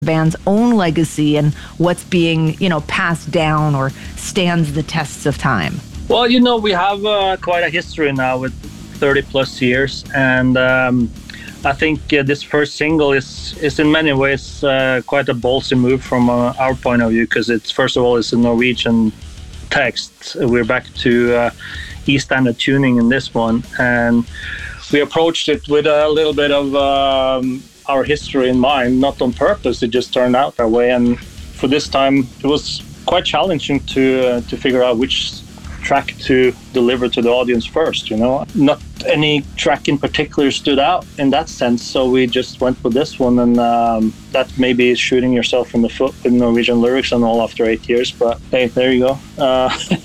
band's own legacy and what's being, passed down or stands the tests of time? Well, we have quite a history now with 30 plus years. And I think this first single is in many ways quite a ballsy move from our point of view, because first of all, it's a Norwegian text. We're back to E-standard tuning in this one. And we approached it with a little bit of our history in mind, not on purpose. It just turned out that way. And for this time, it was quite challenging to figure out which track to deliver to the audience first. Not any track in particular stood out in that sense, so we just went with this one. And that maybe is shooting yourself in the foot with Norwegian lyrics and all after 8 years. But hey, there you go.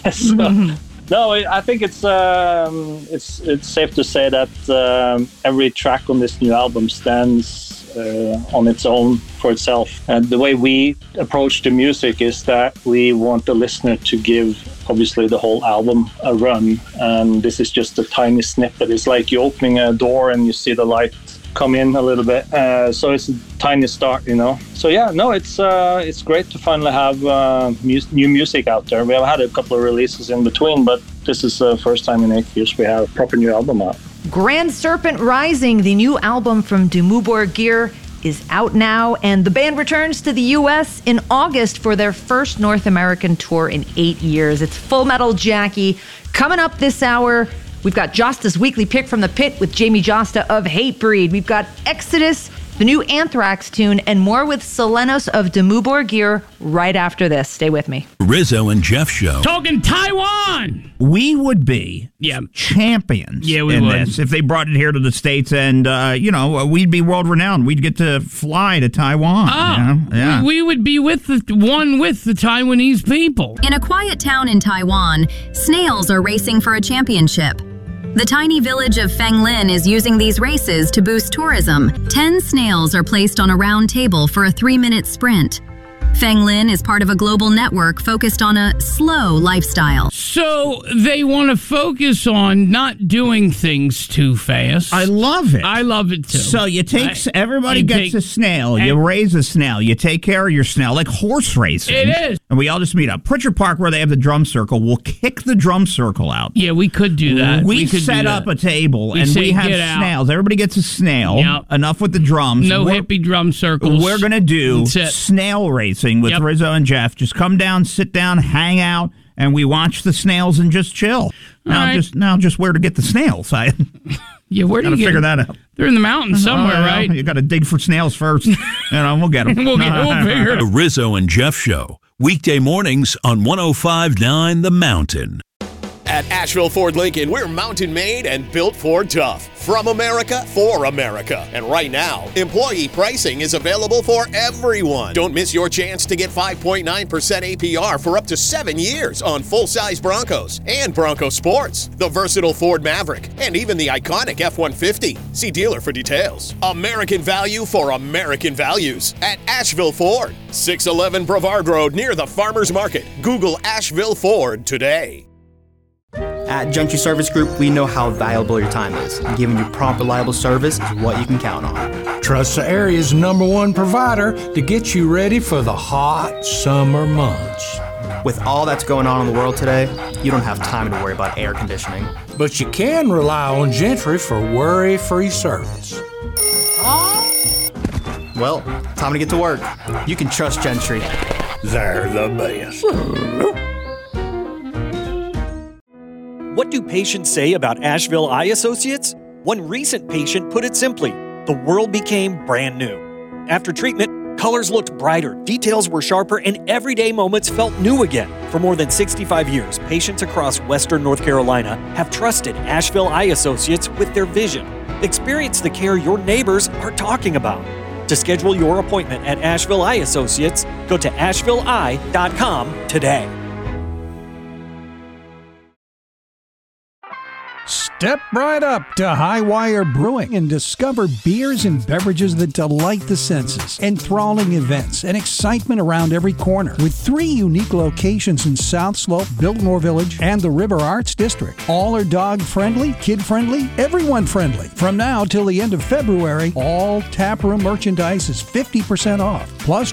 No, I think it's safe to say that every track on this new album stands on its own for itself. And the way we approach the music is that we want the listener to give, obviously, the whole album a run. And this is just a tiny snippet. It's like you opening a door and you see the light come in a little bit. So it's a tiny start, So yeah, no, it's great to finally have new music out there. We have had a couple of releases in between, but this is the first time in 8 years we have a proper new album out. Grand Serpent Rising, the new album from Dimmu Borgir, is out now, and the band returns to the U.S. in August for their first North American tour in 8 years. It's Full Metal Jackie. Coming up this hour, we've got Josta's Weekly Pick from the Pit with Jamie Josta of Hatebreed. We've got Exodus, the new Anthrax tune, and more with Selenos of Dimmu Borgir right after this. Stay with me. Rizzo and Jeff Show. Talking Taiwan! We would be champions we in would. this if they brought it here to the States, and, we'd be world-renowned. We'd get to fly to Taiwan. Yeah. We would be with the Taiwanese people. In a quiet town in Taiwan, snails are racing for a championship. The tiny village of Fenglin is using these races to boost tourism. 10 snails are placed on a round table for a 3-minute sprint. Fenglin is part of a global network focused on a slow lifestyle. So they want to focus on not doing things too fast. I love it. I love it too. So you take everybody gets a snail. You raise a snail. You take care of your snail, like horse racing. It is. And we all just meet up. Pritchard Park, where they have the drum circle, we'll kick the drum circle out. Yeah, we could do that. We could set up a table and we have snails. Everybody gets a snail. Yep. Enough with the drums. No hippie drum circles. We're going to do snail racing with Rizzo and Jeff. Just come down, sit down, hang out, and we watch the snails and just chill. Now just where to get the snails. Where do you figure that out? They're in the mountains somewhere, right? You got to dig for snails first. We'll get them. we'll figure it. The Rizzo and Jeff Show. Weekday mornings on 105.9 The Mountain. At Asheville Ford Lincoln, we're mountain made and built Ford tough. From America, for America. And right now, employee pricing is available for everyone. Don't miss your chance to get 5.9% APR for up to 7 years on full-size Broncos and Bronco Sports, the versatile Ford Maverick, and even the iconic F-150. See dealer for details. American value for American values at Asheville Ford. 611 Brevard Road near the Farmers Market. Google Asheville Ford today. At Gentry Service Group, we know how valuable your time is, and giving you prompt, reliable service is what you can count on. Trust the area's #1 provider to get you ready for the hot summer months. With all that's going on in the world today, you don't have time to worry about air conditioning. But you can rely on Gentry for worry-free service. Well, time to get to work. You can trust Gentry. They're the best. What do patients say about Asheville Eye Associates? One recent patient put it simply, the world became brand new. After treatment, colors looked brighter, details were sharper, and everyday moments felt new again. For more than 65 years, patients across Western North Carolina have trusted Asheville Eye Associates with their vision. Experience the care your neighbors are talking about. To schedule your appointment at Asheville Eye Associates, go to ashevilleeye.com today. Step right up to Highwire Brewing and discover beers and beverages that delight the senses, enthralling events, and excitement around every corner. With 3 unique locations in South Slope, Biltmore Village, and the River Arts District. All are dog-friendly, kid-friendly, everyone-friendly. From now till the end of February, all taproom merchandise is 50% off. Plus,